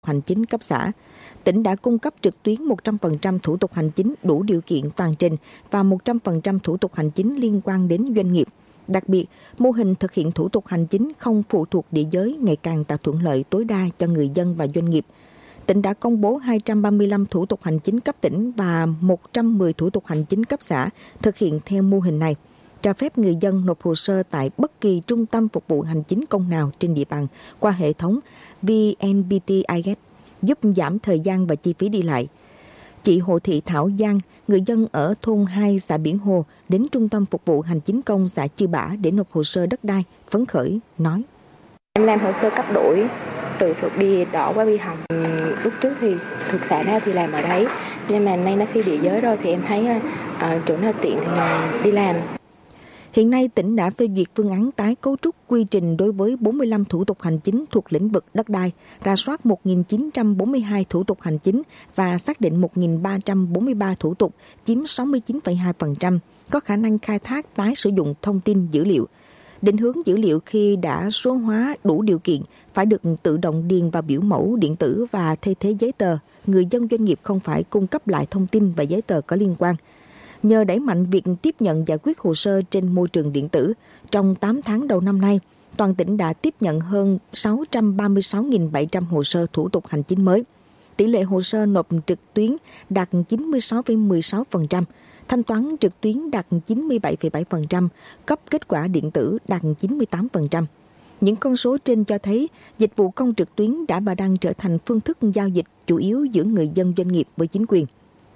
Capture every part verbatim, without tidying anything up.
hành chính cấp xã. Tỉnh đã cung cấp trực tuyến một trăm phần trăm thủ tục hành chính đủ điều kiện toàn trình và một trăm phần trăm thủ tục hành chính liên quan đến doanh nghiệp. Đặc biệt, mô hình thực hiện thủ tục hành chính không phụ thuộc địa giới ngày càng tạo thuận lợi tối đa cho người dân và doanh nghiệp. Tỉnh đã công bố hai trăm ba mươi lăm thủ tục hành chính cấp tỉnh và một trăm mười thủ tục hành chính cấp xã thực hiện theo mô hình này, cho phép người dân nộp hồ sơ tại bất kỳ trung tâm phục vụ hành chính công nào trên địa bàn qua hệ thống vê en pê tê i ét, giúp giảm thời gian và chi phí đi lại. Chị Hồ Thị Thảo Giang, người dân ở thôn hai xã Biển Hồ, đến trung tâm phục vụ hành chính công xã Chư Bả để nộp hồ sơ đất đai, phấn khởi, nói. Em làm hồ sơ cấp đổi từ sổ bìa đỏ qua bìa hồng. Lúc trước thì thuộc xã nào thì làm ở đấy, nhưng mà nay nó khi địa giới rồi thì em thấy uh, chỗ nào tiện thì mình đi làm. Hiện nay, tỉnh đã phê duyệt phương án tái cấu trúc quy trình đối với bốn mươi lăm thủ tục hành chính thuộc lĩnh vực đất đai, rà soát một nghìn chín trăm bốn mươi hai thủ tục hành chính và xác định một nghìn ba trăm bốn mươi ba thủ tục, chiếm sáu mươi chín phẩy hai phần trăm, có khả năng khai thác tái sử dụng thông tin dữ liệu. Định hướng dữ liệu khi đã số hóa đủ điều kiện phải được tự động điền vào biểu mẫu điện tử và thay thế giấy tờ. Người dân doanh nghiệp không phải cung cấp lại thông tin và giấy tờ có liên quan. Nhờ đẩy mạnh việc tiếp nhận giải quyết hồ sơ trên môi trường điện tử, trong tám tháng đầu năm nay, toàn tỉnh đã tiếp nhận hơn sáu trăm ba mươi sáu nghìn bảy trăm hồ sơ thủ tục hành chính mới. Tỷ lệ hồ sơ nộp trực tuyến đạt chín mươi sáu phẩy mười sáu phần trăm, thanh toán trực tuyến đạt chín mươi bảy phẩy bảy phần trăm, cấp kết quả điện tử đạt chín mươi tám phần trăm. Những con số trên cho thấy dịch vụ công trực tuyến đã và đang trở thành phương thức giao dịch chủ yếu giữa người dân doanh nghiệp với chính quyền.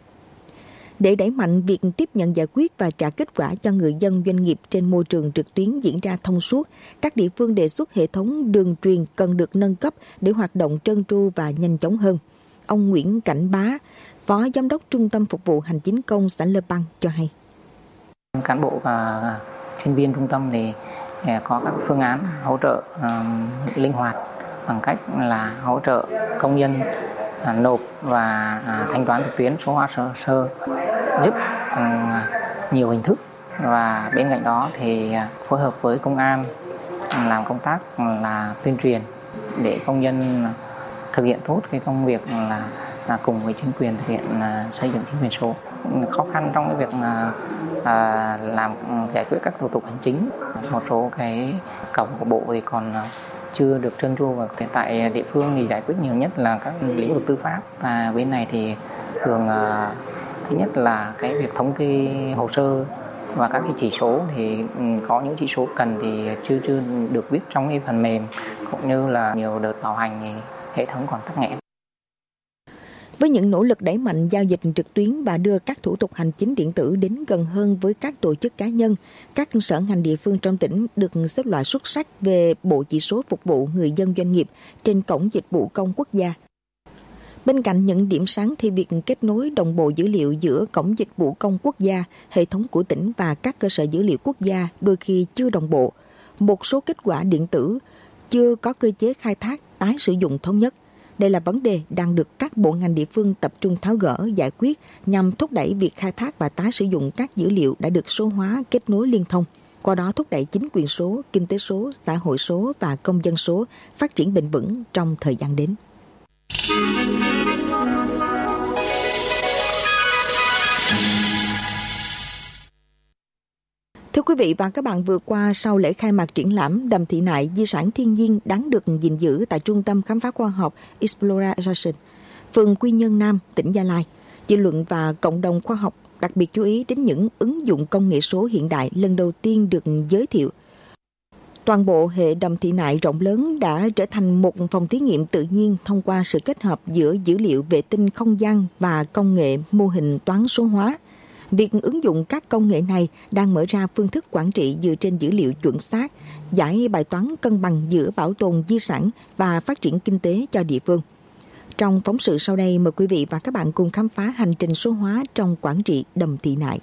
Để đẩy mạnh việc tiếp nhận giải quyết và trả kết quả cho người dân doanh nghiệp trên môi trường trực tuyến diễn ra thông suốt, các địa phương đề xuất hệ thống đường truyền cần được nâng cấp để hoạt động trơn tru và nhanh chóng hơn. Ông Nguyễn Cảnh Bá, Phó Giám đốc Trung tâm Phục vụ Hành chính công xã Lơ Băng cho hay. Cán bộ và chuyên viên trung tâm thì có các phương án hỗ trợ uh, linh hoạt bằng cách là hỗ trợ công nhân uh, nộp và uh, thanh toán trực tuyến số hóa hồ sơ, giúp uh, nhiều hình thức, và bên cạnh đó thì uh, phối hợp với công an uh, làm công tác là tuyên truyền để công nhân uh, thực hiện tốt cái công việc là là cùng với chính quyền thực hiện uh, xây dựng chính quyền số. Khó khăn trong cái việc uh, uh, làm uh, giải quyết các thủ tục hành chính, một số cái cổng của bộ thì còn uh, chưa được trơn tru, và tại địa phương thì giải quyết nhiều nhất là các lĩnh vực tư pháp, và bên này thì thường uh, thứ nhất là cái việc thống kê hồ sơ và các cái chỉ số thì um, có những chỉ số cần thì chưa chưa được viết trong cái phần mềm, cũng như là nhiều đợt bảo hành thì hệ thống còn tắc nghẽn. Với những nỗ lực đẩy mạnh giao dịch trực tuyến và đưa các thủ tục hành chính điện tử đến gần hơn với các tổ chức cá nhân, các sở ngành địa phương trong tỉnh được xếp loại xuất sắc về bộ chỉ số phục vụ người dân doanh nghiệp trên Cổng Dịch vụ Công Quốc gia. Bên cạnh những điểm sáng thì việc kết nối đồng bộ dữ liệu giữa Cổng Dịch vụ Công Quốc gia, hệ thống của tỉnh và các cơ sở dữ liệu quốc gia đôi khi chưa đồng bộ. Một số kết quả điện tử chưa có cơ chế khai thác, tái sử dụng thống nhất. Đây là vấn đề đang được các bộ ngành địa phương tập trung tháo gỡ, giải quyết nhằm thúc đẩy việc khai thác và tái sử dụng các dữ liệu đã được số hóa, kết nối liên thông. Qua đó thúc đẩy chính quyền số, kinh tế số, xã hội số và công dân số phát triển bền vững trong thời gian đến. Thưa quý vị và các bạn, vừa qua sau lễ khai mạc triển lãm Đầm Thị Nại, di sản thiên nhiên đáng được gìn giữ tại Trung tâm Khám phá Khoa học Exploration, phường Quy Nhơn Nam, tỉnh Gia Lai, dư luận và cộng đồng khoa học đặc biệt chú ý đến những ứng dụng công nghệ số hiện đại lần đầu tiên được giới thiệu. Toàn bộ hệ Đầm Thị Nại rộng lớn đã trở thành một phòng thí nghiệm tự nhiên thông qua sự kết hợp giữa dữ liệu vệ tinh không gian và công nghệ mô hình toán số hóa. Việc ứng dụng các công nghệ này đang mở ra phương thức quản trị dựa trên dữ liệu chuẩn xác, giải bài toán cân bằng giữa bảo tồn di sản và phát triển kinh tế cho địa phương. Trong phóng sự sau đây, mời quý vị và các bạn cùng khám phá hành trình số hóa trong quản trị Đầm Thị Nại.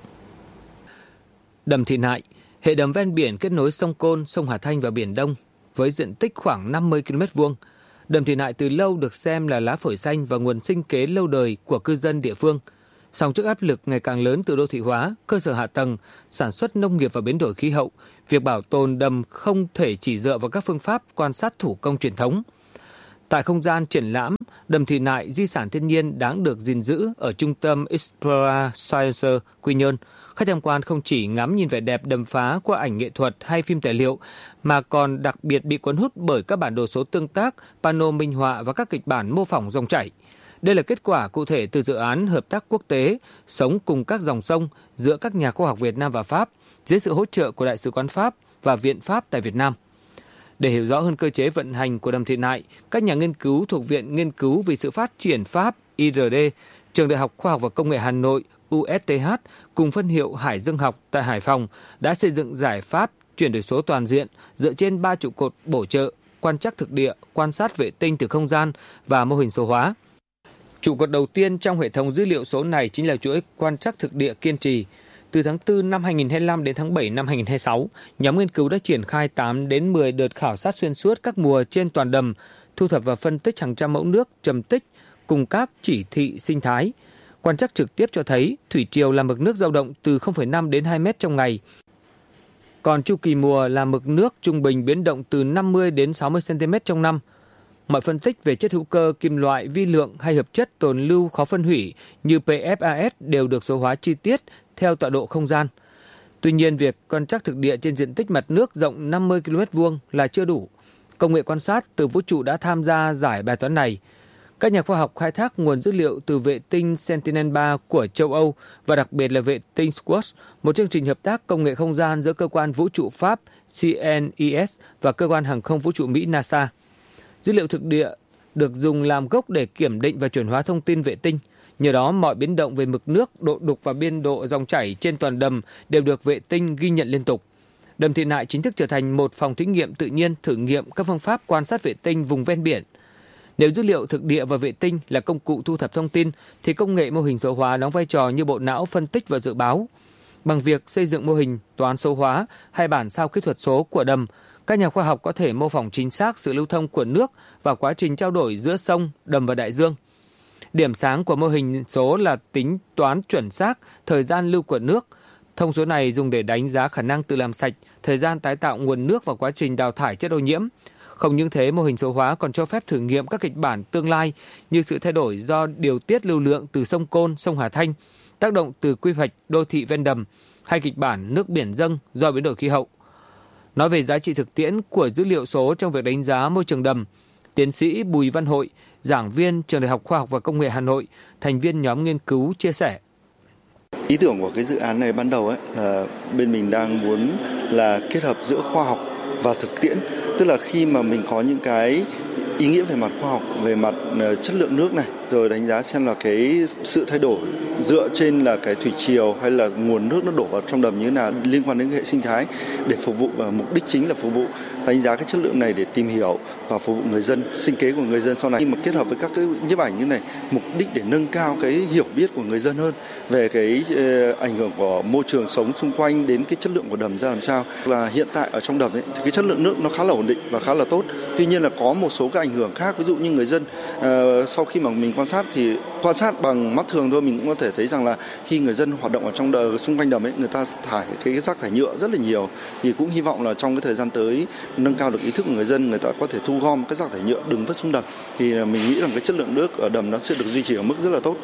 Đầm Thị Nại, hệ đầm ven biển kết nối sông Côn, sông Hà Thanh và Biển Đông với diện tích khoảng năm mươi ki lô mét vuông. Đầm Thị Nại từ lâu được xem là lá phổi xanh và nguồn sinh kế lâu đời của cư dân địa phương. Song trước áp lực ngày càng lớn từ đô thị hóa, cơ sở hạ tầng, sản xuất nông nghiệp và biến đổi khí hậu, việc bảo tồn đầm không thể chỉ dựa vào các phương pháp quan sát thủ công truyền thống. Tại không gian triển lãm, đầm Thị Nại di sản thiên nhiên đáng được gìn giữ ở trung tâm Explora Science Quy Nhơn. Khách tham quan không chỉ ngắm nhìn vẻ đẹp đầm phá qua ảnh nghệ thuật hay phim tài liệu, mà còn đặc biệt bị cuốn hút bởi các bản đồ số tương tác, pano minh họa và các kịch bản mô phỏng dòng chảy. Đây là kết quả cụ thể từ dự án hợp tác quốc tế Sống cùng các dòng sông giữa các nhà khoa học Việt Nam và Pháp dưới sự hỗ trợ của Đại sứ quán Pháp và Viện Pháp tại Việt Nam. Để hiểu rõ hơn cơ chế vận hành của đầm Thị Nại, các nhà nghiên cứu thuộc Viện Nghiên cứu vì sự phát triển Pháp I R D, Trường Đại học Khoa học và Công nghệ Hà Nội U S T H cùng phân hiệu Hải Dương học tại Hải Phòng đã xây dựng giải pháp chuyển đổi số toàn diện dựa trên ba trụ cột bổ trợ, quan trắc thực địa, quan sát vệ tinh từ không gian và mô hình số hóa. Trụ cột đầu tiên trong hệ thống dữ liệu số này chính là chuỗi quan trắc thực địa kiên trì. Từ tháng tư năm hai nghìn không trăm hai mươi lăm đến tháng bảy năm hai nghìn không trăm hai mươi sáu, nhóm nghiên cứu đã triển khai tám đến mười đợt khảo sát xuyên suốt các mùa trên toàn đầm, thu thập và phân tích hàng trăm mẫu nước trầm tích cùng các chỉ thị sinh thái. Quan trắc trực tiếp cho thấy thủy triều là mực nước dao động từ không phẩy năm đến hai mét trong ngày. Còn chu kỳ mùa là mực nước trung bình biến động từ năm mươi đến sáu mươi xăng-ti-mét trong năm. Mọi phân tích về chất hữu cơ, kim loại, vi lượng hay hợp chất tồn lưu khó phân hủy như P F A S đều được số hóa chi tiết theo tọa độ không gian. Tuy nhiên, việc quan trắc thực địa trên diện tích mặt nước rộng năm mươi ki lô mét vuông là chưa đủ. Công nghệ quan sát từ vũ trụ đã tham gia giải bài toán này. Các nhà khoa học khai thác nguồn dữ liệu từ vệ tinh Sentinel ba của châu Âu và đặc biệt là vệ tinh Squash, một chương trình hợp tác công nghệ không gian giữa cơ quan vũ trụ Pháp C N E S và cơ quan hàng không vũ trụ Mỹ NASA. Dữ liệu thực địa được dùng làm gốc để kiểm định và chuyển hóa thông tin vệ tinh. Nhờ đó, mọi biến động về mực nước, độ đục và biên độ dòng chảy trên toàn đầm đều được vệ tinh ghi nhận liên tục. Đầm Thị Nại chính thức trở thành một phòng thí nghiệm tự nhiên thử nghiệm các phương pháp quan sát vệ tinh vùng ven biển. Nếu dữ liệu thực địa và vệ tinh là công cụ thu thập thông tin, thì công nghệ mô hình số hóa đóng vai trò như bộ não phân tích và dự báo. Bằng việc xây dựng mô hình toán số hóa hay bản sao kỹ thuật số của đầm, các nhà khoa học có thể mô phỏng chính xác sự lưu thông của nước và quá trình trao đổi giữa sông, đầm và đại dương. Điểm sáng của mô hình số là tính toán chuẩn xác thời gian lưu của nước. Thông số này dùng để đánh giá khả năng tự làm sạch, thời gian tái tạo nguồn nước và quá trình đào thải chất ô nhiễm. Không những thế, mô hình số hóa còn cho phép thử nghiệm các kịch bản tương lai như sự thay đổi do điều tiết lưu lượng từ sông Côn, sông Hà Thanh, tác động từ quy hoạch đô thị ven đầm hay kịch bản nước biển dâng do biến đổi khí hậu. Nói về giá trị thực tiễn của dữ liệu số trong việc đánh giá môi trường đầm, tiến sĩ Bùi Văn Hội, giảng viên Trường Đại học Khoa học và Công nghệ Hà Nội, thành viên nhóm nghiên cứu chia sẻ. Ý tưởng của cái dự án này ban đầu ấy là bên mình đang muốn là kết hợp giữa khoa học và thực tiễn, tức là khi mà mình có những cái ý nghĩa về mặt khoa học, về mặt chất lượng nước này, rồi đánh giá xem là cái sự thay đổi dựa trên là cái thủy triều hay là nguồn nước nó đổ vào trong đầm như thế nào liên quan đến hệ sinh thái, để phục vụ và mục đích chính là phục vụ đánh giá cái chất lượng này để tìm hiểu và phục vụ người dân, sinh kế của người dân sau này. Khi mà kết hợp với các cái nhiếp ảnh như này, mục đích để nâng cao cái hiểu biết của người dân hơn về cái ảnh hưởng của môi trường sống xung quanh đến cái chất lượng của đầm ra làm sao. Và hiện tại ở trong đầm ấy, thì cái chất lượng nước nó khá là ổn định và khá là tốt. Tuy nhiên là có một số cái ảnh hưởng khác, ví dụ như người dân uh, sau khi mà mình quan sát thì quan sát bằng mắt thường thôi, mình cũng có thể thấy rằng là khi người dân hoạt động ở trong đầm, xung quanh đầm ấy, người ta thải cái rác thải nhựa rất là nhiều. Thì cũng hy vọng là trong cái thời gian tới nâng cao được ý thức của người dân, người ta có thể thu gom cái rác thải nhựa đừng vứt xuống đầm, thì mình nghĩ rằng cái chất lượng nước ở đầm nó sẽ được duy trì ở mức rất là tốt.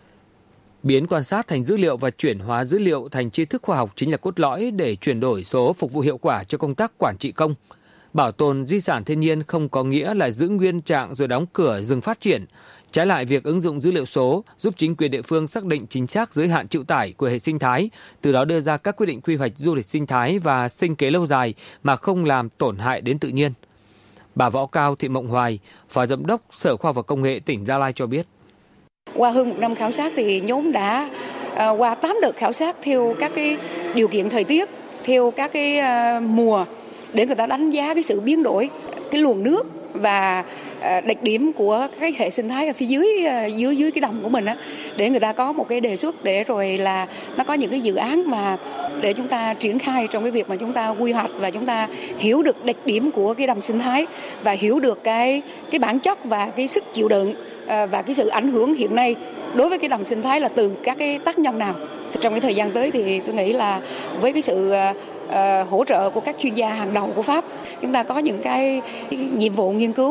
Biến quan sát thành dữ liệu và chuyển hóa dữ liệu thành tri thức khoa học chính là cốt lõi để chuyển đổi số phục vụ hiệu quả cho công tác quản trị công. Bảo tồn di sản thiên nhiên không có nghĩa là giữ nguyên trạng rồi đóng cửa dừng phát triển. Trái lại, việc ứng dụng dữ liệu số giúp chính quyền địa phương xác định chính xác giới hạn chịu tải của hệ sinh thái, từ đó đưa ra các quyết định quy hoạch du lịch sinh thái và sinh kế lâu dài mà không làm tổn hại đến tự nhiên. Bà Võ Cao Thị Mộng Hoài, Phó Giám đốc Sở Khoa học và Công nghệ tỉnh Gia Lai cho biết. Qua hơn một năm khảo sát thì nhóm đã uh, qua tám đợt khảo sát theo các cái điều kiện thời tiết, theo các cái uh, mùa để người ta đánh giá cái sự biến đổi, cái luồng nước và uh, đặc điểm của cái hệ sinh thái ở phía dưới uh, dưới dưới cái đầm của mình á, để người ta có một cái đề xuất để rồi là nó có những cái dự án mà để chúng ta triển khai trong cái việc mà chúng ta quy hoạch và chúng ta hiểu được đặc điểm của cái đầm sinh thái và hiểu được cái cái bản chất và cái sức chịu đựng và cái sự ảnh hưởng hiện nay đối với cái đầm sinh thái là từ các cái tác nhân nào. Trong cái thời gian tới thì tôi nghĩ là với cái sự uh, hỗ trợ của các chuyên gia hàng đầu của Pháp, chúng ta có những cái, cái nhiệm vụ nghiên cứu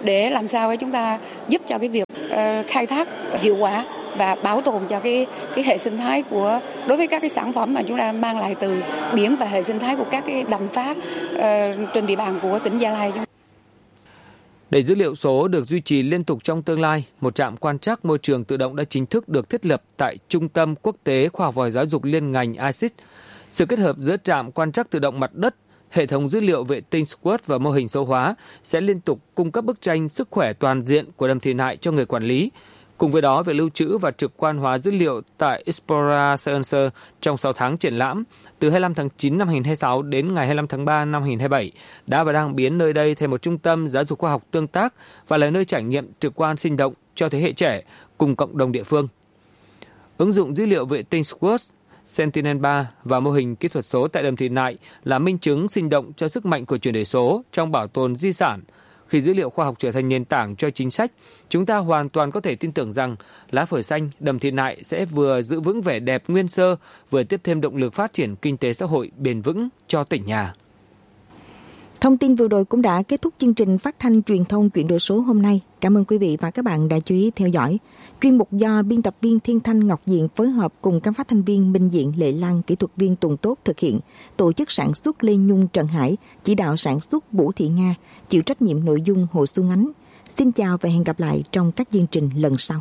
để làm sao để chúng ta giúp cho cái việc uh, khai thác hiệu quả và bảo tồn cho cái cái hệ sinh thái của đối với các cái sản phẩm mà chúng ta mang lại từ biển và hệ sinh thái của các cái đầm phá uh, trên địa bàn của tỉnh Gia Lai. Để dữ liệu số được duy trì liên tục trong tương lai, một trạm quan trắc môi trường tự động đã chính thức được thiết lập tại Trung tâm Quốc tế Khoa học và Giáo dục Liên ngành i xê i ét. Sự kết hợp giữa trạm quan trắc tự động mặt đất, hệ thống dữ liệu vệ tinh SWOT và mô hình số hóa sẽ liên tục cung cấp bức tranh sức khỏe toàn diện của đầm Thị Nại cho người quản lý. Cùng với đó, việc lưu trữ và trực quan hóa dữ liệu tại Explora Science trong sáu tháng triển lãm, từ hai mươi lăm tháng chín năm hai nghìn không trăm hai mươi sáu đến ngày hai mươi lăm tháng ba năm hai nghìn không trăm hai mươi bảy, đã và đang biến nơi đây thành một trung tâm giáo dục khoa học tương tác và là nơi trải nghiệm trực quan sinh động cho thế hệ trẻ cùng cộng đồng địa phương. Ứng dụng dữ liệu vệ tinh SWOT, Sentinel ba và mô hình kỹ thuật số tại đầm Thị Nại là minh chứng sinh động cho sức mạnh của chuyển đổi số trong bảo tồn di sản. Khi dữ liệu khoa học trở thành nền tảng cho chính sách, chúng ta hoàn toàn có thể tin tưởng rằng lá phổi xanh đầm Thị Nại sẽ vừa giữ vững vẻ đẹp nguyên sơ, vừa tiếp thêm động lực phát triển kinh tế xã hội bền vững cho tỉnh nhà. Thông tin vừa rồi cũng đã kết thúc chương trình phát thanh truyền thông chuyển đổi số hôm nay. Cảm ơn quý vị và các bạn đã chú ý theo dõi. Chuyên mục do biên tập viên Thiên Thanh Ngọc Diện phối hợp cùng các phát thanh viên Minh Diện, Lệ Lan, kỹ thuật viên Tùng Tốt thực hiện. Tổ chức sản xuất Lê Nhung, Trần Hải, chỉ đạo sản xuất Vũ Thị Nga, chịu trách nhiệm nội dung Hồ Xuân Ánh. Xin chào và hẹn gặp lại trong các chương trình lần sau.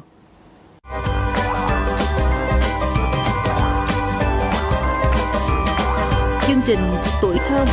Chương trình Tuổi Thơ.